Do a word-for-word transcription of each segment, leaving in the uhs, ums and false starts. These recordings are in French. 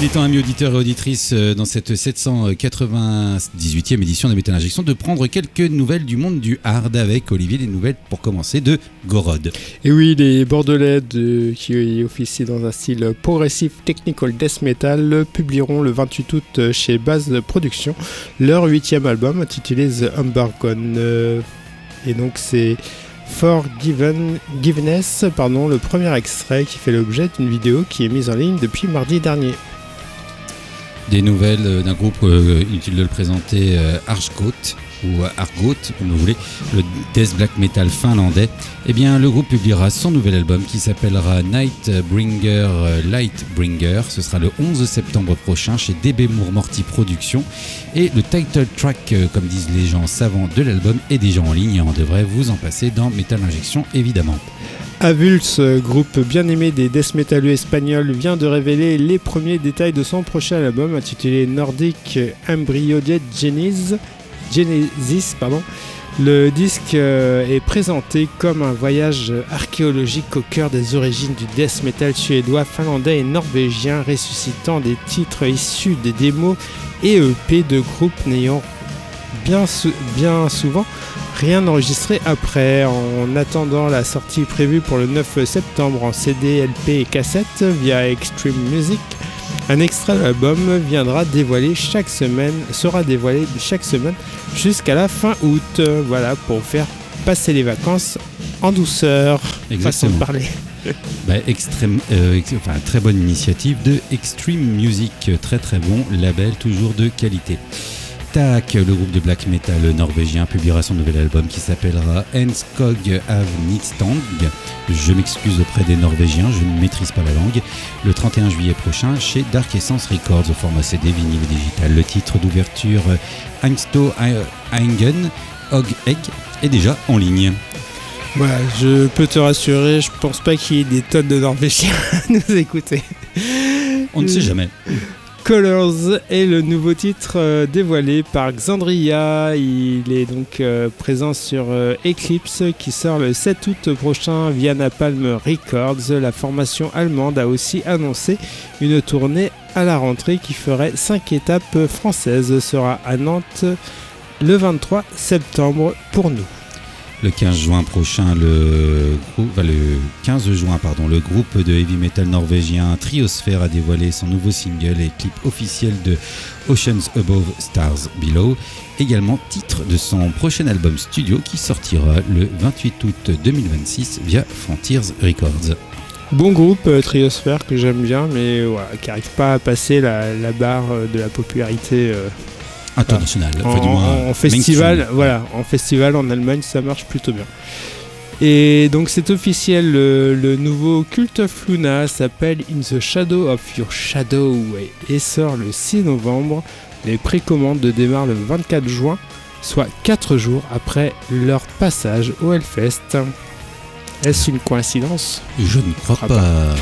Il est temps, amis auditeurs et auditrices, dans cette sept cent quatre-vingt-dix-huitième édition de Metal Injection, de prendre quelques nouvelles du monde du hard avec Olivier, les nouvelles pour commencer de Gorod. Et oui, les Bordelais de, qui officient dans un style progressif technical death metal publieront le vingt-huit août chez Base Productions leur huitième album intitulé The Umbergone. Euh, et donc c'est Forgiveness, pardon, le premier extrait qui fait l'objet d'une vidéo qui est mise en ligne depuis mardi dernier. Des nouvelles d'un groupe, euh, inutile de le présenter, euh, Archgoat, ou Argoat, comme vous voulez, le death black metal finlandais. Eh bien, le groupe publiera son nouvel album qui s'appellera Nightbringer Lightbringer. Ce sera le onze septembre prochain chez D B Moore-Morty Productions. Et le title track, comme disent les gens savants de l'album, est déjà en ligne et on devrait vous en passer dans Metal Injection, évidemment. Avulse, groupe bien aimé des death metaleux espagnols, vient de révéler les premiers détails de son prochain album intitulé Nordic Embryodic Genesis. Genesis, pardon. Le disque euh, est présenté comme un voyage archéologique au cœur des origines du death metal suédois, finlandais et norvégien, ressuscitant des titres issus des démos et E P de groupes n'ayant bien, sou- bien souvent rien enregistré après. En attendant la sortie prévue pour le neuf septembre en C D, L P et cassette via Extreme Music, un extrait de l'album viendra dévoiler chaque semaine, sera dévoilé chaque semaine jusqu'à la fin août. Voilà, pour faire passer les vacances en douceur. Exactement. Façon de parler. Bah, extrême, euh, ex- enfin, très bonne initiative de Extreme Music, très très bon label, toujours de qualité. Tac, le groupe de black metal norvégien publiera son nouvel album qui s'appellera Enskog av Nidstang. Je m'excuse auprès des Norvégiens, je ne maîtrise pas la langue. Le trente et un juillet prochain chez Dark Essence Records au format C D, vinyle et digital. Le titre d'ouverture Angsto Eingen Og Egg est déjà en ligne. Voilà, je peux te rassurer, je pense pas qu'il y ait des tonnes de Norvégiens à nous écouter. On ne sait jamais. Colors est le nouveau titre euh, dévoilé par Xandria. Il est donc euh, présent sur euh, Eclipse qui sort le sept août prochain via Napalm Records. La formation allemande a aussi annoncé une tournée à la rentrée qui ferait cinq étapes françaises. Sera à Nantes le vingt-trois septembre pour nous. Le quinze juin prochain, le, grou- enfin, le quinze juin, pardon, le groupe de heavy metal norvégien Triosphère a dévoilé son nouveau single et clip officiel de Oceans Above, Stars Below, également titre de son prochain album studio qui sortira le vingt-huit août deux mille vingt-six via Frontiers Records. Bon groupe, euh, Triosphère, que j'aime bien, mais voilà, qui n'arrive pas à passer la, la barre euh, de la popularité. Euh, International, En, enfin, du moins, en- en festival, mainstream. voilà, en festival en Allemagne, ça marche plutôt bien. Et donc c'est officiel, le, le nouveau Cult of Luna s'appelle In the Shadow of Your Shadow et, et sort le six novembre. Les précommandes démarrent le vingt-quatre juin, soit quatre jours après leur passage au Hellfest. Est-ce une coïncidence ? Je ne crois crois pas.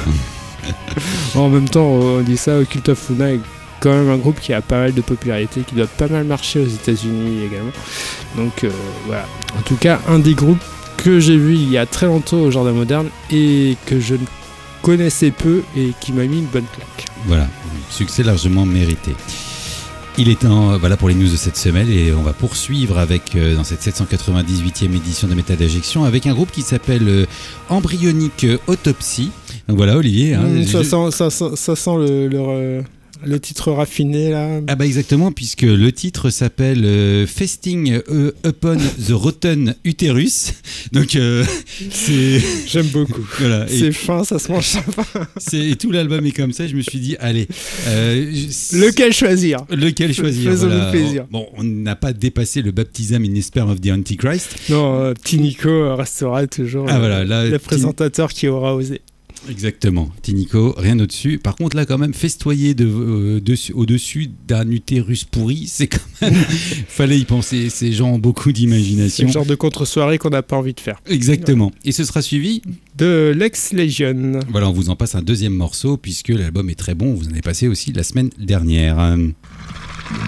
En même temps, on dit ça, Cult of Luna est quand même un groupe qui a pas mal de popularité, qui doit pas mal marcher aux États-Unis également. Donc euh, voilà. En tout cas, un des groupes que j'ai vu il y a très longtemps au Jardin Moderne et que je ne connaissais peu et qui m'a mis une bonne claque. Voilà, succès largement mérité. Il est temps, voilà pour les news de cette semaine et on va poursuivre avec euh, dans cette sept cent quatre-vingt-dix-huitième édition de Métal d'Injection avec un groupe qui s'appelle euh, Embryonic Autopsy. Donc voilà, Olivier. Hein, Mmh, ça, je- sent, ça, sent, ça sent le, le, euh, le titre raffiné là. Ah bah exactement, puisque le titre s'appelle euh, Feasting euh, Upon the Rotten Uterus. Donc euh, c'est J'aime beaucoup. voilà. Et, C'est fin, ça se mange sympa. c'est, et tout l'album est comme ça. Je me suis dit, allez, euh, je- Lequel choisir ? lequel choisir Faisons-nous voilà. plaisir. Bon, on n'a pas dépassé le baptism in the sperm of the Antichrist. Non, euh, petit Nico euh, restera toujours Ah le, voilà, là, le petit- présentateur qui aura osé. Exactement, Tinico, rien au-dessus. Par contre, là, quand même, festoyer de, euh, dessus, au-dessus d'un utérus pourri, c'est quand même. Fallait y penser. Ces gens ont beaucoup C'est d'imagination. le genre de contre-soirée qu'on n'a pas envie de faire. Exactement. Et ce sera suivi. De Lex Legion. Voilà, on vous en passe un deuxième morceau puisque l'album est très bon. Vous en avez passé aussi la semaine dernière.